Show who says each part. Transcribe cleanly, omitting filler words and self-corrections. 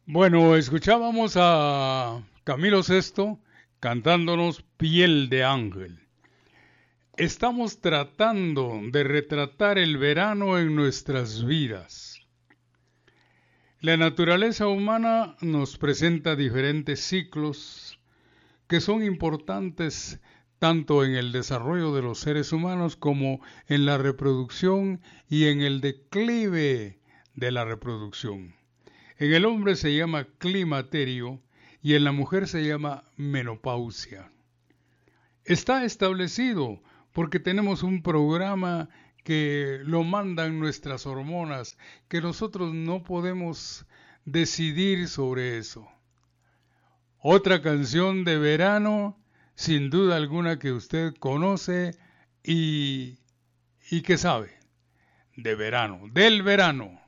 Speaker 1: Bueno, escuchábamos a Camilo Sesto cantándonos Piel de Ángel. Estamos tratando de retratar el verano en nuestras vidas. La naturaleza humana nos presenta diferentes ciclos que son importantes tanto en el desarrollo de los seres humanos como en la reproducción y en el declive de la reproducción. En el hombre se llama climaterio y en la mujer se llama menopausia. Está establecido porque tenemos un programa que lo mandan nuestras hormonas, que nosotros no podemos decidir sobre eso. Otra canción de verano, sin duda alguna que usted conoce y que sabe, de verano, del verano.